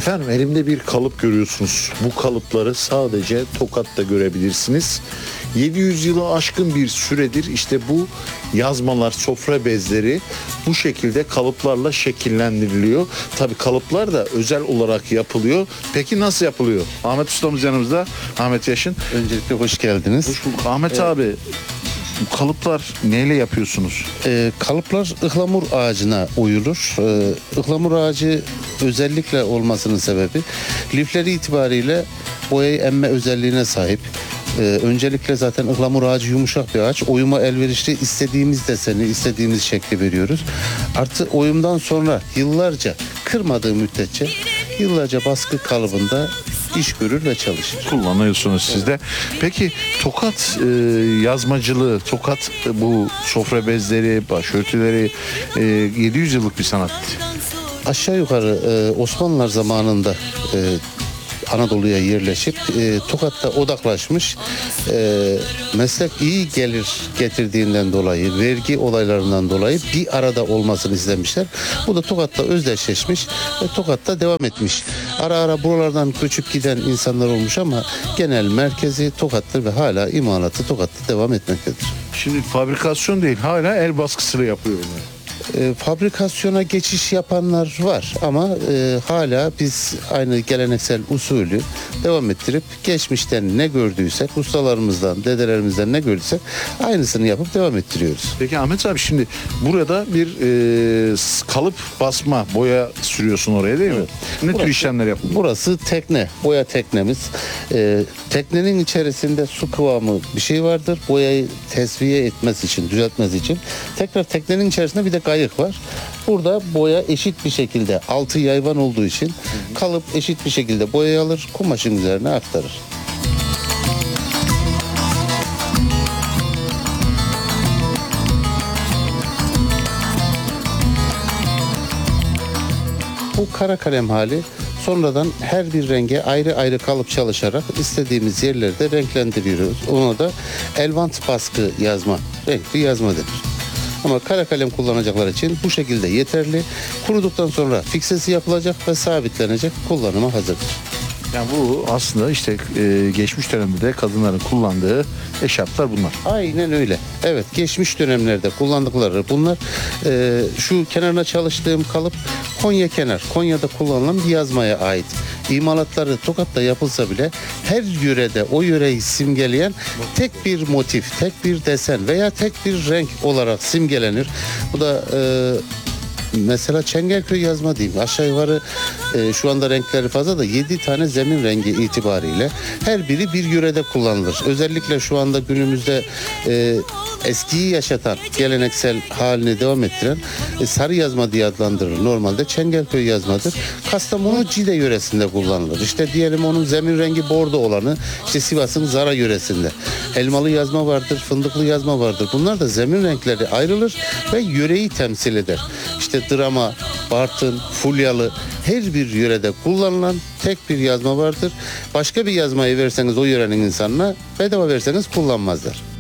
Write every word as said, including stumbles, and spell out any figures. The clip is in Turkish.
Efendim elimde bir kalıp görüyorsunuz. Bu kalıpları sadece Tokat'ta görebilirsiniz. yedi yüz yılı aşkın bir süredir işte bu yazmalar, sofra bezleri bu şekilde kalıplarla şekillendiriliyor. Tabii kalıplar da özel olarak yapılıyor. Peki nasıl yapılıyor? Ahmet ustamız yanımızda. Ahmet Yaşın. Öncelikle hoş geldiniz. Hoş bulduk. Ahmet abi, bu kalıplar neyle yapıyorsunuz? Ee, kalıplar ıhlamur ağacına oyulur. Ee, ıhlamur ağacı özellikle olmasının sebebi lifleri itibariyle boyayı emme özelliğine sahip. Ee, öncelikle zaten ıhlamur ağacı yumuşak bir ağaç. Oyuma elverişli, istediğimiz deseni, istediğimiz şekli veriyoruz. Artı oyumdan sonra yıllarca kırmadığı müddetçe yıllarca baskı kalıbında iş görür ve çalışır. Kullanıyorsunuz siz de. Peki Tokat e, yazmacılığı, Tokat e, bu sofra bezleri, başörtüleri e, yedi yüz yıllık bir sanat. Aşağı yukarı e, Osmanlılar zamanında e, Anadolu'ya yerleşip e, Tokat'ta odaklaşmış, e, meslek iyi gelir getirdiğinden dolayı, vergi olaylarından dolayı bir arada olmasını istemişler. Bu da Tokat'ta özdeşleşmiş ve Tokat'ta devam etmiş. Ara ara buralardan göçüp giden insanlar olmuş ama genel merkezi Tokat'tır ve hala imalatı Tokat'ta devam etmektedir. Şimdi fabrikasyon değil, hala el baskısıyla yapıyor bunu. E, fabrikasyona geçiş yapanlar var ama e, hala biz aynı geleneksel usulü devam ettirip geçmişten ne gördüysek, ustalarımızdan, dedelerimizden ne gördüysek aynısını yapıp devam ettiriyoruz. Peki Ahmet abi, şimdi burada bir e, kalıp basma, boya sürüyorsun oraya değil mi? Evet. Ne tür Burası- işlemler yapıyorsun? Burası tekne, boya teknemiz. E, teknenin içerisinde su kıvamı bir şey vardır. Boyayı tesviye etmesi için, düzeltmesi için. Tekrar teknenin içerisinde bir de kayık var. Burada boya eşit bir şekilde, altı yayvan olduğu için kalıp eşit bir şekilde boyayı alır, kumaşın üzerine aktarır. Bu kara kalem hali sonradan her bir renge ayrı ayrı kalıp çalışarak istediğimiz yerlerde renklendiriyoruz. Ona da elvant baskı yazma, renkli yazma denir. Ama kara kalem kullanacaklar için bu şekilde yeterli. Kuruduktan sonra fiksesi yapılacak ve sabitlenecek, kullanıma hazırdır. Yani bu aslında işte e, geçmiş dönemde de kadınların kullandığı eşarplar bunlar. Aynen öyle. Evet, geçmiş dönemlerde kullandıkları bunlar. Ee, şu kenarına çalıştığım kalıp Konya kenar. Konya'da kullanılan bir yazmaya ait. İmalatları Tokat'ta yapılsa bile her yörede o yöreyi simgeleyen tek bir motif, tek bir desen veya tek bir renk olarak simgelenir. Bu da e, mesela Çengelköy yazma diyeyim. Aşağı yukarı e, şu anda renkleri fazla da yedi tane zemin rengi itibariyle her biri bir yörede kullanılır. Özellikle şu anda günümüzde e, eskiyi yaşatan, geleneksel halini devam ettiren e, sarı yazma diye adlandırılır. Normalde Çengelköy yazmadır. Kastamonu Cide yöresinde kullanılır. İşte diyelim onun zemin rengi bordo olanı işte Sivas'ın Zara yöresinde. Elmalı yazma vardır, fındıklı yazma vardır. Bunlar da zemin renkleri ayrılır ve yöreyi temsil eder. İşte drama, Bartın, Fulyalı her bir yörede kullanılan tek bir yazma vardır. Başka bir yazmayı verseniz o yörenin insanına, bedava verseniz kullanmazlar.